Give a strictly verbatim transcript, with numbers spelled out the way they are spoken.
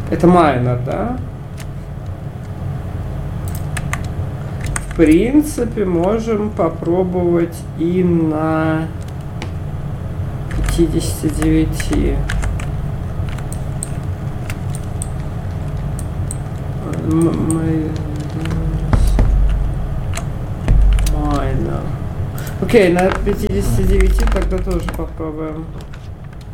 Это майнер, да? В принципе, можем попробовать и на пятидесяти девяти. Майнер. Окей, на пятидесяти девяти тогда тоже попробуем.